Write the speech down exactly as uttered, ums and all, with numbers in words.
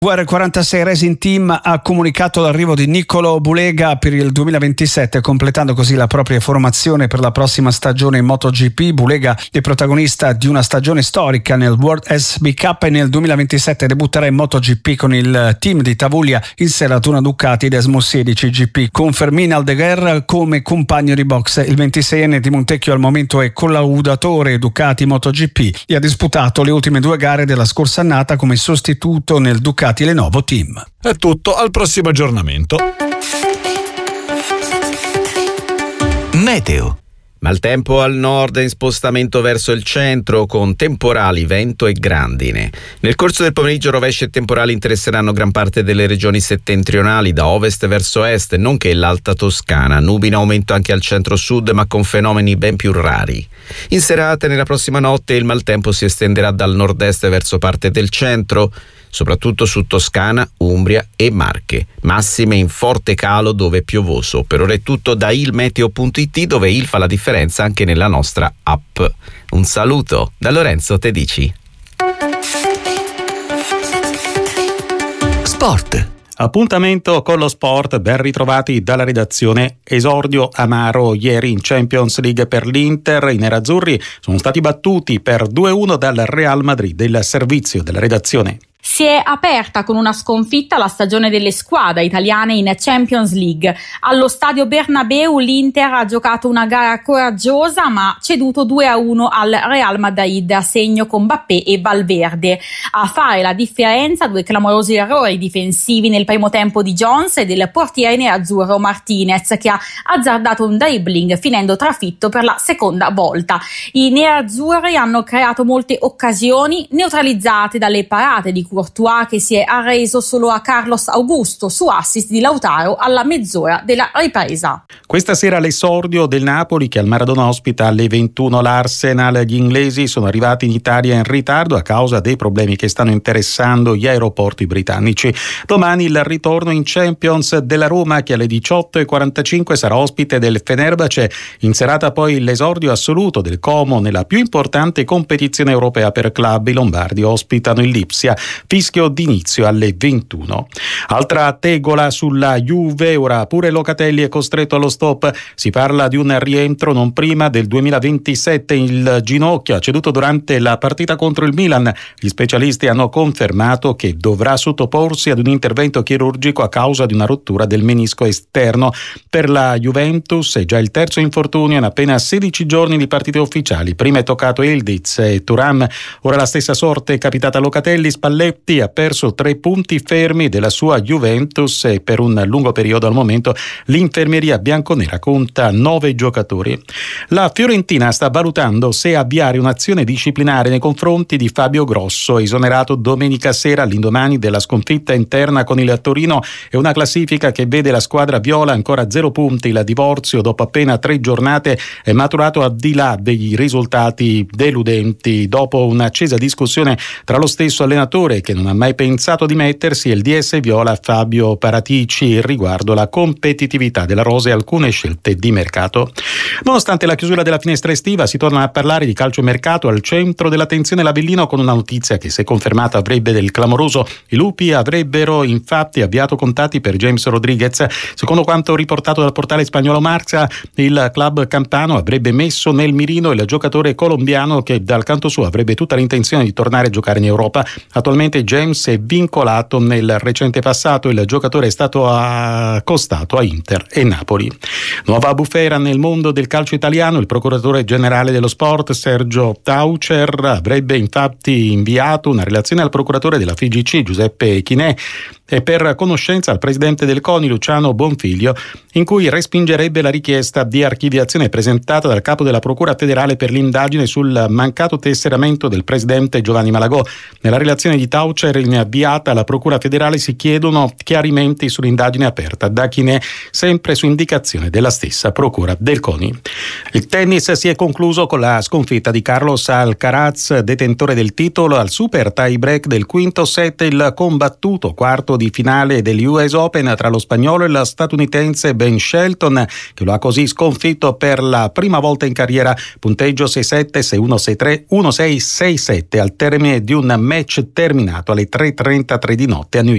V R quarantasei Racing Team ha comunicato l'arrivo di Niccolò Bulega per il duemilaventisette, completando così la propria formazione per la prossima stagione in MotoGP. Bulega è protagonista di una stagione storica nel World S B Cup e nel duemilaventisette debutterà in MotoGP con il team di Tavuglia in Serratuna Ducati Desmo sedici G P, con Fermín Aldeguer come compagno di box. Il ventiseienne di Montecchio al momento è collaudatore Ducati MotoGP e ha disputato le ultime due gare della scorsa annata come sostituto nel Ducati Lenovo Team. È tutto, al prossimo aggiornamento. Meteo. Maltempo al nord in spostamento verso il centro con temporali, vento e grandine. Nel corso del pomeriggio rovesci e temporali interesseranno gran parte delle regioni settentrionali da ovest verso est, nonché l'Alta Toscana. Nubi in aumento anche al centro-sud ma con fenomeni ben più rari. In serata e nella prossima notte il maltempo si estenderà dal nord-est verso parte del centro, soprattutto su Toscana, Umbria e Marche. Massime in forte calo dove piovoso. Per ora è tutto da ilmeteo punto it, dove il fa la differenza anche nella nostra app. Un saluto da Lorenzo Tedici. Sport. Appuntamento con lo sport, ben ritrovati dalla redazione. Esordio amaro ieri in Champions League per l'Inter. I nerazzurri sono stati battuti per due a uno dal Real Madrid. Del servizio della redazione. Si è aperta con una sconfitta la stagione delle squadre italiane in Champions League. Allo stadio Bernabeu l'Inter ha giocato una gara coraggiosa ma ceduto due a uno al Real Madrid, a segno con Mbappé e Valverde. A fare la differenza due clamorosi errori difensivi nel primo tempo di Jones e del portiere nerazzurro Martinez, che ha azzardato un dribbling finendo trafitto per la seconda volta. I nerazzurri hanno creato molte occasioni neutralizzate dalle parate di Courtois, che si è arreso solo a Carlos Augusto su assist di Lautaro alla mezz'ora della ripresa. Questa sera l'esordio del Napoli, che al Maradona ospita alle ventuno l'Arsenal. Gli inglesi sono arrivati in Italia in ritardo a causa dei problemi che stanno interessando gli aeroporti britannici. Domani il ritorno in Champions della Roma, che alle diciotto e quarantacinque sarà ospite del Fenerbahce. In serata poi l'esordio assoluto del Como nella più importante competizione europea per club. I lombardi ospitano il Lipsia. Fischio d'inizio alle ventuno. Altra tegola sulla Juve, ora pure Locatelli è costretto allo stop. Si parla di un rientro non prima del duemilaventisette. Il ginocchio ha ceduto durante la partita contro il Milan. Gli specialisti hanno confermato che dovrà sottoporsi ad un intervento chirurgico a causa di una rottura del menisco esterno. Per la Juventus è già il terzo infortunio in appena sedici giorni di partite ufficiali. Prima è toccato Ildiz e Thuram. Ora la stessa sorte è capitata a Locatelli. Spalletti ha perso tre punti fermi della sua Juventus e per un lungo periodo al momento l'infermeria bianconera conta nove giocatori. La Fiorentina sta valutando se avviare un'azione disciplinare nei confronti di Fabio Grosso, esonerato domenica sera all'indomani della sconfitta interna con il Torino, e una classifica che vede la squadra viola ancora a zero punti. Il divorzio dopo appena tre giornate è maturato al di là dei risultati deludenti. Dopo un'accesa discussione tra lo stesso allenatore, che non ha mai pensato di mettersi, e il D S Viola Fabio Paratici riguardo la competitività della rosa e alcune scelte di mercato. Nonostante la chiusura della finestra estiva, si torna a parlare di calciomercato. Al centro dell'attenzione l'Avellino, con una notizia che, se confermata, avrebbe del clamoroso. I lupi avrebbero infatti avviato contatti per James Rodriguez. Secondo quanto riportato dal portale spagnolo Marca, il club campano avrebbe messo nel mirino il giocatore colombiano, che dal canto suo avrebbe tutta l'intenzione di tornare a giocare in Europa. Attualmente James è vincolato nel recente passato. Il giocatore è stato accostato a Inter e Napoli. Nuova bufera nel mondo del calcio italiano. Il procuratore generale dello sport Sergio Taucer avrebbe infatti inviato una relazione al procuratore della F I G C Giuseppe Chinè e per conoscenza al presidente del CONI Luciano Bonfiglio, in cui respingerebbe la richiesta di archiviazione presentata dal capo della Procura federale per l'indagine sul mancato tesseramento del presidente Giovanni Malagò. Nella relazione di Taucer inviata alla Procura federale si chiedono chiarimenti sull'indagine aperta da Chinè, sempre su indicazione della stessa Procura del CONI. Il tennis si è concluso con la sconfitta di Carlos Alcaraz, detentore del titolo, al super tie break del quinto set. Il combattuto quarto di finale degli U S Open tra lo spagnolo e la statunitense Ben Shelton, che lo ha così sconfitto per la prima volta in carriera. Punteggio sei sette, sei uno, sei tre, uno sei, sei sette al termine di un match terminato terminato alle tre e trentatré di notte a New York.